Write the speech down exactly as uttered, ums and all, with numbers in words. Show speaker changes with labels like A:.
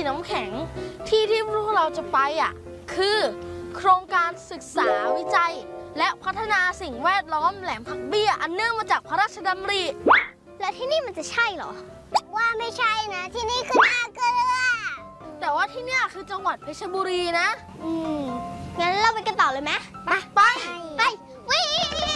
A: น้ำแข็งที่ที่พวกเราจะไปอ่ะคือโครงการศึกษาวิจัยและพัฒนาสิ่งแวดล้อมแหลมผักเบี้ยอันเนื่องมาจากพระราชดำริ
B: แล้วที่นี่มันจะใช่เหรอว่าไม่ใช่นะที่นี่คือนาเกลือ
A: แต่ว่าที่เนี่ยคือจังหวัดเพชรบุรีนะ
B: อืมงั้นเราไปกันต่อเลยไหมไป
A: ไป
B: ไป